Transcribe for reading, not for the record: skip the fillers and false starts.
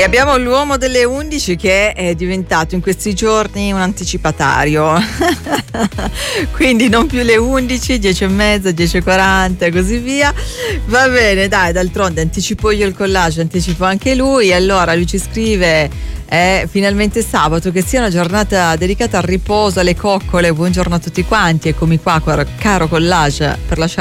abbiamo l'uomo delle 11 che è diventato in questi giorni un anticipatario. Quindi non più le 11, 10:30, 10:40 e così via. Va bene, dai, d'altronde anticipo io il collage, anticipo anche lui. Allora lui ci scrive: è finalmente sabato, che sia una giornata dedicata al riposo, alle coccole. Buongiorno a tutti quanti, eccomi qua, caro collage, per lasciare